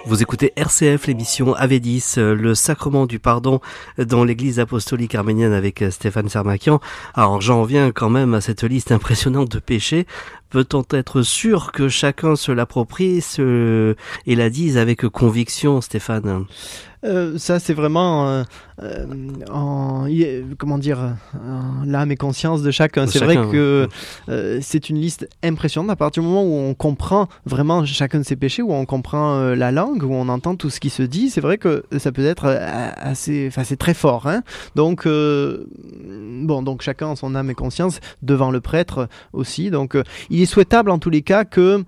Vous écoutez RCF, l'émission AV10, le sacrement du pardon dans l'église apostolique arménienne avec Stéphane Sermakian. Alors j'en reviens quand même à cette liste impressionnante de péchés. Peut-on être sûr que chacun se l'approprie et la dise avec conviction, Stéphane ? Ça c'est vraiment l'âme et conscience de chacun. C'est vrai que c'est une liste impressionnante à partir du moment où on comprend vraiment chacun de ses péchés, où on comprend la langue, où on entend tout ce qui se dit. C'est vrai que ça peut être c'est très fort, hein. Donc donc chacun a son âme et conscience devant le prêtre aussi. Donc il est souhaitable en tous les cas que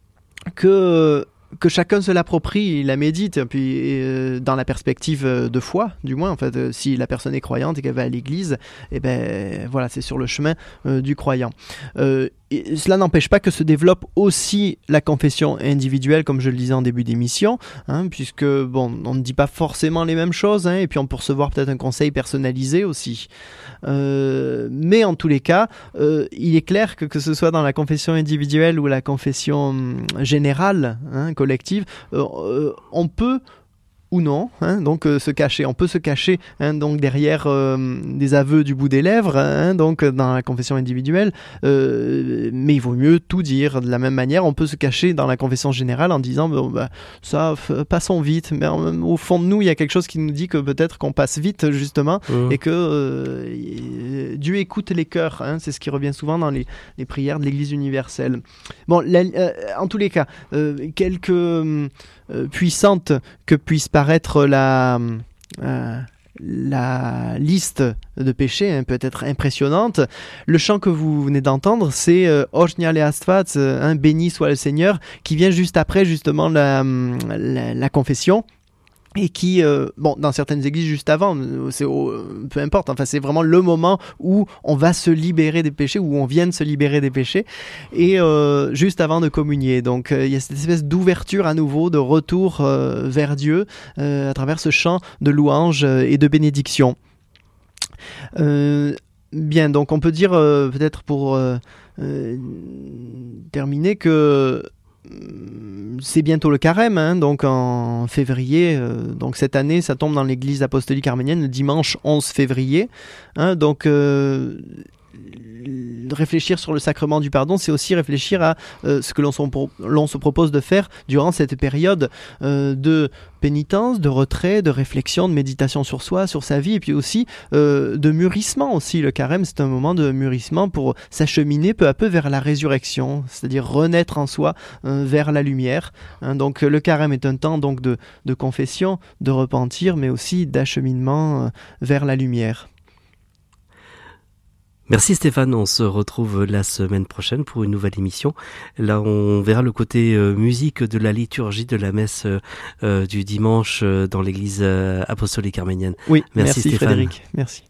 chacun se l'approprie, la médite, puis dans la perspective de foi, du moins, en fait, si la personne est croyante et qu'elle va à l'église, voilà, c'est sur le chemin du croyant. Et cela n'empêche pas que se développe aussi la confession individuelle, comme je le disais en début d'émission, hein, puisque on ne dit pas forcément les mêmes choses, hein, et puis on peut recevoir peut-être un conseil personnalisé aussi. Mais en tous les cas, il est clair que ce soit dans la confession individuelle ou la confession générale, hein, collective, on peut ou non, hein, donc se cacher. On peut se cacher, hein, donc derrière des aveux du bout des lèvres, hein, donc dans la confession individuelle, mais il vaut mieux tout dire de la même manière. On peut se cacher dans la confession générale en disant passons vite, mais au fond de nous il y a quelque chose qui nous dit que peut-être qu'on passe vite justement, et que Dieu écoute les cœurs, hein, c'est ce qui revient souvent dans les prières de l'Église universelle. Bon, en tous les cas, quelques puissante que puisse paraître la liste de péchés, hein, peut être impressionnante. Le chant que vous venez d'entendre, c'est Oshnia Leastvat, béni soit le Seigneur, qui vient juste après justement la confession. Et qui, dans certaines églises juste avant, peu importe, enfin c'est vraiment le moment où on va se libérer des péchés, où on vient de se libérer des péchés, et juste avant de communier. Donc il y a cette espèce d'ouverture à nouveau, de retour vers Dieu, à travers ce chant de louange et de bénédiction. Bien, donc on peut dire, peut-être pour terminer, que c'est bientôt le carême, hein, donc en février, donc cette année ça tombe dans l'église apostolique arménienne le dimanche 11 février, hein, donc réfléchir sur le sacrement du pardon, c'est aussi réfléchir à ce que l'on se propose de faire durant cette période de pénitence, de retrait, de réflexion, de méditation sur soi, sur sa vie, et puis aussi de mûrissement aussi. Le carême, c'est un moment de mûrissement pour s'acheminer peu à peu vers la résurrection, c'est-à-dire renaître en soi vers la lumière, hein. Donc le carême est un temps donc de confession, de repentir, mais aussi d'acheminement vers la lumière. Merci Stéphane, on se retrouve la semaine prochaine pour une nouvelle émission. Là, on verra le côté musique de la liturgie de la messe du dimanche dans l'église apostolique arménienne. Oui, merci Stéphane. Frédéric, merci.